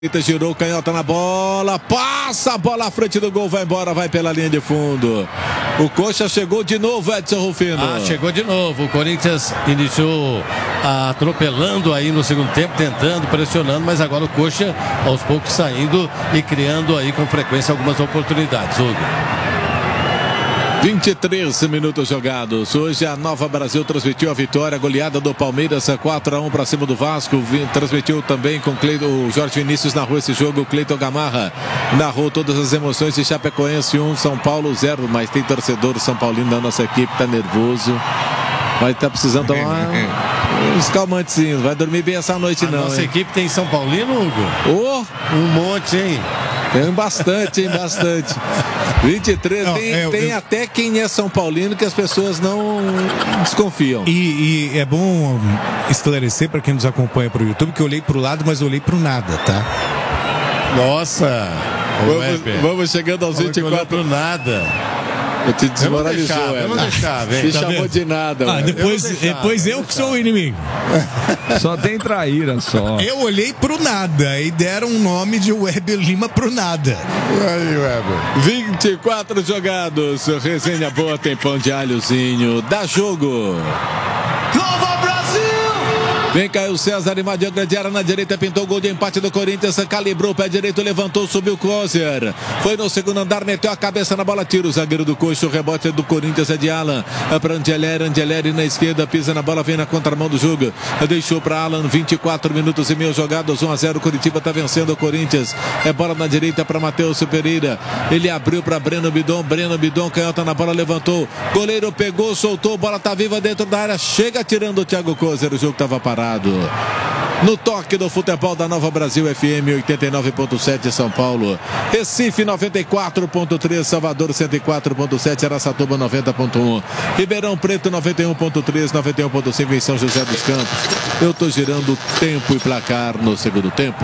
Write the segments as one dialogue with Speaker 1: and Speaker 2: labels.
Speaker 1: Girou, canhota na bola, passa a bola à frente do gol, vai embora, vai pela linha de fundo. O Coxa chegou de novo, Edson Rufino.
Speaker 2: Chegou de novo. O Corinthians iniciou atropelando aí no segundo tempo, tentando, pressionando, mas agora o Coxa aos poucos saindo e criando aí com frequência algumas oportunidades. Hugo.
Speaker 1: 23 minutos jogados. Hoje a Nova Brasil transmitiu a vitória, a goleada do Palmeiras 4-1 para cima do Vasco. Transmitiu também com o Jorge Vinícius, narrou esse jogo. O Cleiton Gamarra narrou todas as emoções de Chapecoense 1, São Paulo 0. Mas tem torcedor São Paulino da nossa equipe, tá nervoso. Vai estar precisando tomar uns calmantezinhos. Vai dormir bem essa noite, não.
Speaker 2: Nossa equipe tem São Paulino, Hugo? Um monte, hein?
Speaker 1: Tem bastante, bastante. 23, tem até quem é São Paulino que as pessoas não desconfiam.
Speaker 3: E é bom esclarecer para quem nos acompanha pro YouTube que eu olhei pro lado, mas eu olhei pro nada, tá?
Speaker 2: Nossa!
Speaker 1: Vamos chegando aos 24.
Speaker 2: Pro nada.
Speaker 1: Eu te desmoralizou,
Speaker 2: Vamos deixar, velho.
Speaker 1: Se chamou de nada.
Speaker 3: Depois eu que sou o inimigo.
Speaker 4: Só tem traíra, só.
Speaker 3: Eu olhei pro nada e deram um nome de Weber Lima pro nada.
Speaker 1: Aí, Weber. 24 jogados. Resenha boa, tem pão de alhozinho. Dá jogo. Vem Caio César, invadiu a grande área na direita, pintou o gol de empate do Corinthians, calibrou o pé direito, levantou, subiu o Closer. Foi no segundo andar, meteu a cabeça na bola, tira o zagueiro do Coxa, o rebote é do Corinthians, é de Alan. Para Angeleri na esquerda, pisa na bola, vem na contramão do jogo. Deixou para Alan, 24 minutos e meio jogados, 1-0, Curitiba está vencendo o Corinthians. É bola na direita para Matheus Pereira. Ele abriu para Breno Bidon, canhota na bola, levantou. Goleiro pegou, soltou, bola tá viva dentro da área, chega tirando o Thiago Closer, o jogo estava parado. No toque do futebol da Nova Brasil FM 89.7 São Paulo, Recife 94.3, Salvador 104.7, Araçatuba 90.1, Ribeirão Preto 91.3, 91.5 em São José dos Campos. Eu tô girando tempo e placar no segundo tempo.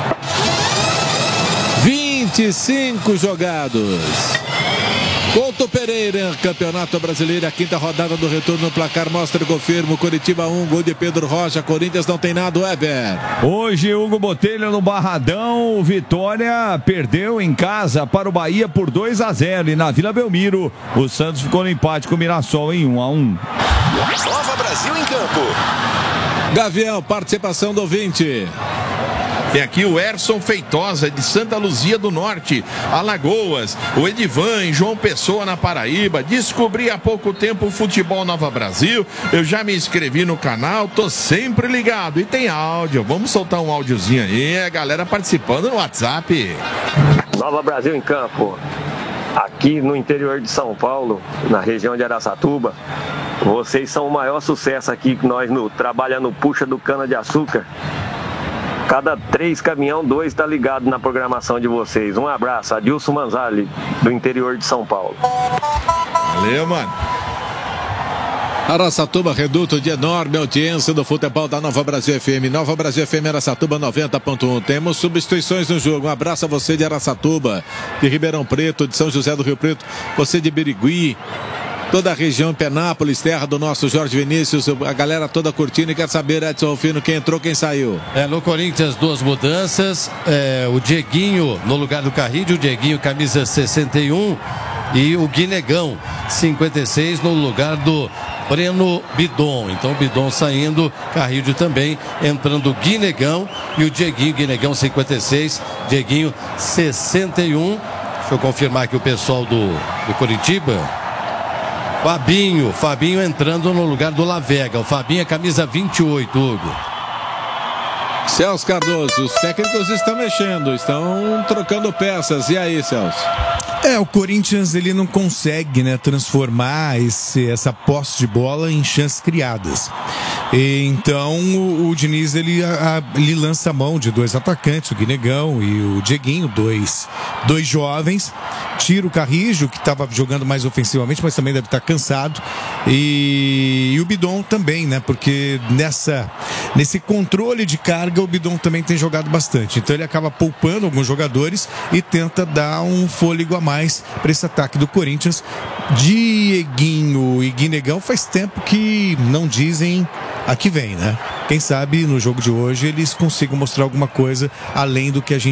Speaker 1: 25 jogados. Couto Pereira, Campeonato Brasileiro, a quinta rodada do retorno, no placar mostra e confirma. Curitiba 1, gol de Pedro Rocha, Corinthians não tem nada, Weber.
Speaker 4: Hoje, Hugo Botelho no Barradão, o Vitória perdeu em casa para o Bahia por 2-0 e na Vila Belmiro, o Santos ficou no empate com o Mirassol em 1-1.
Speaker 5: Nova Brasil em campo.
Speaker 1: Gavião, participação do ouvinte.
Speaker 6: Tem aqui o Erson Feitosa, de Santa Luzia do Norte, Alagoas. O Edivan, em João Pessoa, na Paraíba. Descobri há pouco tempo o Futebol Nova Brasil. Eu já me inscrevi no canal, tô sempre ligado. E tem áudio, vamos soltar um áudiozinho aí. A galera participando no WhatsApp.
Speaker 7: Nova Brasil em campo. Aqui no interior de São Paulo, na região de Araçatuba, vocês são o maior sucesso aqui que nós trabalhando no puxa do cana-de-açúcar. Cada 3 caminhão, 2 está ligado na programação de vocês. Um abraço, Adilson Manzali, do interior de São Paulo.
Speaker 6: Valeu, mano.
Speaker 1: Araçatuba, reduto de enorme audiência do futebol da Nova Brasil FM. Nova Brasil FM Araçatuba 90.1. Temos substituições no jogo. Um abraço a você de Araçatuba, de Ribeirão Preto, de São José do Rio Preto, você de Birigui, toda a região, Penápolis, terra do nosso Jorge Vinícius, a galera toda curtindo e quer saber, Edson Rufino, quem entrou, quem saiu.
Speaker 2: No Corinthians, 2 mudanças, o Dieguinho no lugar do Carrilho, o Dieguinho camisa 61 e o Guinegão 56 no lugar do Breno Bidon. Então o Bidon saindo, Carrilho também entrando, o Guinegão e o Guinegão 56, Dieguinho 61. Deixa eu confirmar aqui o pessoal do Curitiba. Fabinho entrando no lugar do Lavega. O Fabinho é camisa 28, Hugo.
Speaker 1: Celso Cardoso, os técnicos estão mexendo, estão trocando peças. E aí, Celso?
Speaker 3: O Corinthians ele não consegue, transformar essa posse de bola em chances criadas. Então o Diniz ele lança a mão de 2 atacantes, o Guinegão e o Dieguinho, dois jovens, tira o Carrijo, que estava jogando mais ofensivamente, mas também deve estar cansado, e o Bidon também, porque nesse controle de carga o Bidon também tem jogado bastante, então ele acaba poupando alguns jogadores e tenta dar um fôlego a mais para esse ataque do Corinthians. Dieguinho e Guinegão faz tempo que não dizem a que vem, né? Quem sabe no jogo de hoje eles consigam mostrar alguma coisa além do que a gente